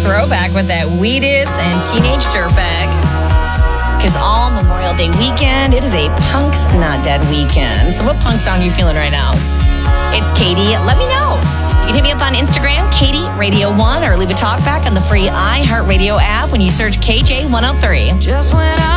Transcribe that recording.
throwback with that Wheatus and Teenage Dirtbag. Because all Memorial Day weekend, it is a Punks Not Dead weekend. So what punk song are you feeling right now? It's Katie. Let me know. You can hit me up on Instagram, Katie Radio 1, or leave a talk back on the free iHeartRadio app when you search KJ103. Just when